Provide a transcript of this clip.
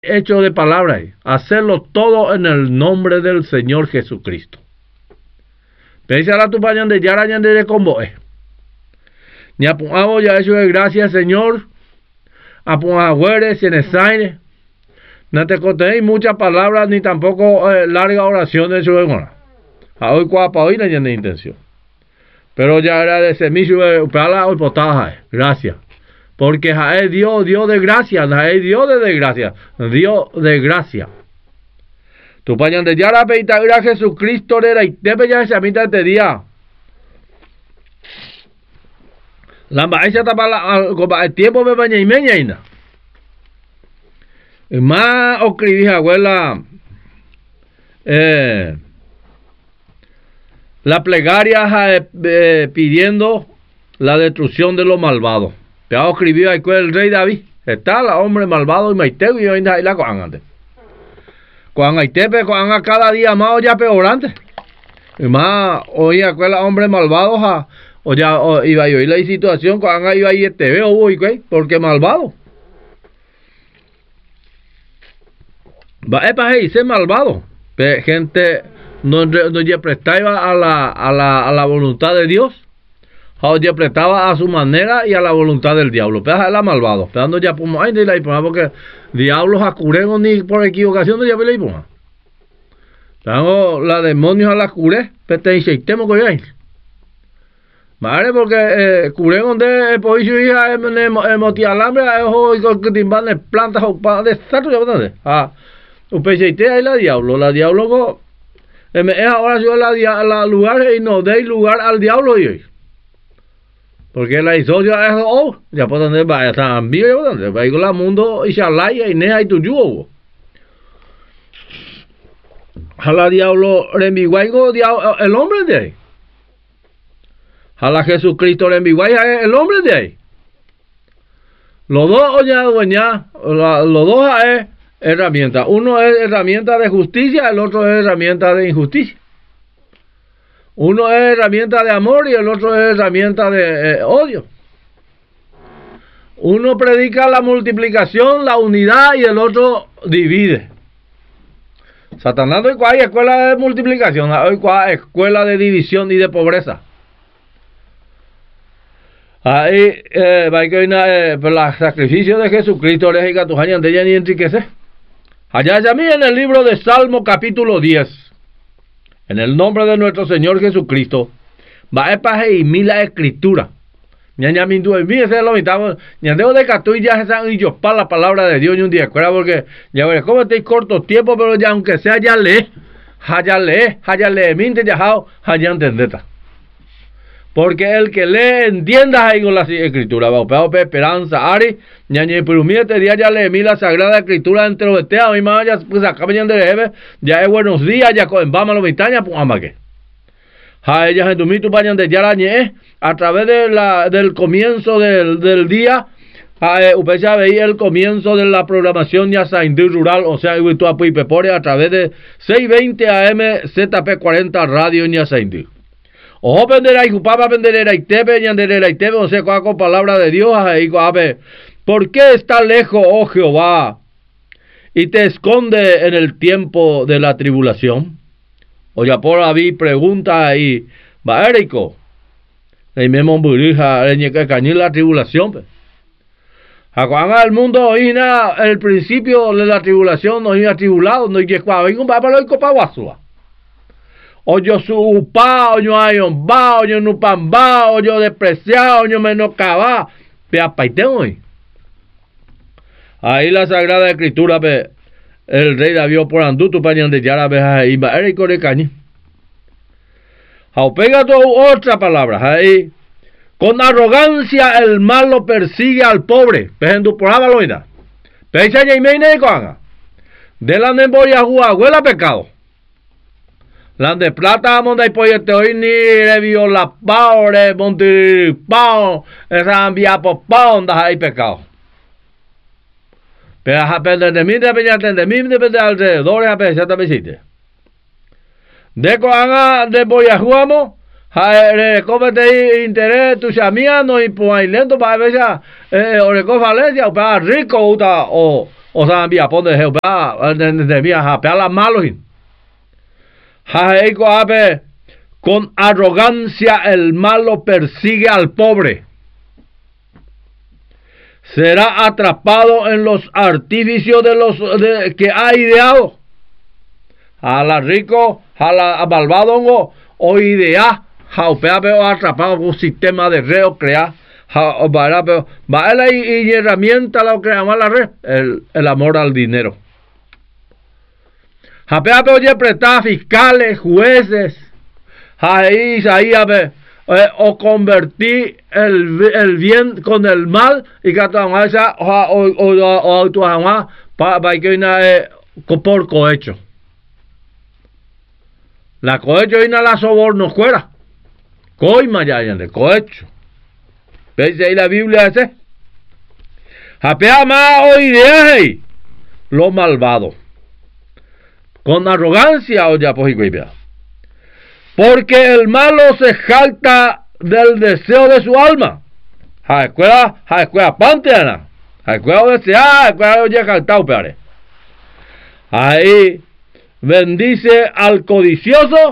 hecho de palabra, hacerlo todo en el nombre del Señor Jesucristo. Pese a la tupañan de yara de combo, ni apuntado ya hecho de gracias, Señor, apuntado si en el aire, no te contéis muchas palabras ni tampoco larga oración de su hermana. A hoy cuapa hoy no hay intención. Pero ya era de semillo para hoy potaja, gracias. Porque es Dios de gracia, es Dios de desgracia, Dios de gracia. Tu pañan de yara peita ira Jesucristo era y te ya se amita este día. La maestra tapa el tiempo me baña y meña. Más escribí abuela la plegaria pidiendo la destrucción de los malvados. Pero escribió ahí el rey David. Está el hombre malvado y maiteo y hoy la cojan antes. Cuando hay tepe, cuando cada día más ya peorante. Y más hoy aquel hombre malvado o ya iba a oír la situación cuando iba ahí TV o porque malvado. Va es para ser malvado. Pero gente no prestaba a la voluntad de Dios. Ya prestaba a su manera y a la voluntad del diablo. Pero era malvado. Pero ya como hay de la hipoma porque diablos acuren ni por equivocación de ya ve la hipoma. Pero la demonios a la cure, pero te dice temo que hay. Vale, porque curen donde por su hija motialambre o que timban plantas o de estatua ya bastante. Upecheite ahí la diablo es ahora yo la lugar y no dé lugar al diablo hoy. Porque la isocio es ya por donde va está ambio ya por donde va con la mundo y shalaya y neja y tu yugo. Jala diablo remiguaigo el hombre de ahí. Jala Jesucristo remiguai el hombre de ahí. Los dos oña dueña, los dos es herramienta. Uno es herramienta de justicia, el otro es herramienta de injusticia. Uno es herramienta de amor y el otro es herramienta de odio. Uno predica la multiplicación, la unidad y el otro divide. Satanás hoy hay escuela de multiplicación, hoy hay escuela de división y de pobreza. Ahí va que el sacrificio de Jesucristo le diga tu hayan de ella ni enriquece. Allá ya mí en el libro de Salmo capítulo 10. En el nombre de nuestro Señor Jesucristo, va a paje y mila escritura. Ñaña mi du mi ese lo mitad. Ñandeo de catu y ya se y yo para la palabra de Dios y un día escuela porque ya verás cómo estáis corto tiempo, pero ya aunque sea ya lee, minte ya ya entendeta. Porque el que lee entienda ahí con la escritura, va a esperanza, ari, ñañe pirumite día ya lee mi la sagrada escritura entre los teas, mi mamá ya pues acá venían de jefe, ya es buenos días, ya con vamos a los montañas, pues amaque. Ja ellas en tu mito vayan de yarañe, a través de del comienzo del día, usted ya veía el comienzo de la programación ya Saindú Rural, o sea, tú apuipepore a través de 620 AM ZP40 Radio ya Saindú. Ojo penderá y jupapa penderera y tepe ñanderera y tepe, o sea, con palabra de Dios, ahí ¿por qué está lejos, oh Jehová, y te esconde en el tiempo de la tribulación? O ya por ahí pregunta ahí, va Érico, el mismo burija, el cañil la tribulación, pues. Acuanga el mundo hoy el principio de la tribulación, no iba tribulado, no iba a venir un papá lo copaguasua. O yo su pa, o yo hay un ba, o yo no pan ba, o yo despreciado, o yo menos cabá. Vea, paite hoy. Ahí la Sagrada Escritura, el rey David por andú, tu pañan de yara, ahí va, Érico de cañi. Pega otra palabra, ahí. Con arrogancia el malo persigue al pobre. Pejendu por avaloida. Pecha ya y me de coanga. De la nemboya huela pecado. La de plata monda y poyete hoy ni revió la paure monti pao esa ambia por pao hay pecado. Pero a perder de mí de mí de alrededor a pesar de visite. De coanga de boyajuamo recómete interés tu chamiano y pues lento para ver ya o recó Valencia o para rico o o sea, envía pone Jehová de mía japea las malos. Jaeico abe con arrogancia el malo persigue al pobre. Será atrapado en los artificios que ha ideado. A la rico, a la malvado o idea, jaupea veo atrapado con un sistema de reo crear. Va y herramienta lo que llama la red, el amor al dinero. Japea veo ya prestar fiscales, jueces, ahí o convertir el bien con el mal y que o para que por cohecho. La cohecho y la soborno fuera. Coima ya de cohecho. ¿Veis ahí la Biblia ese? Japea más o ideas lo malvado. Con arrogancia o ya pues porque el malo se jalta del deseo de su alma. Escuela panteana. Escuela desea, escuela oye jaltao peare. Ahí bendice al codicioso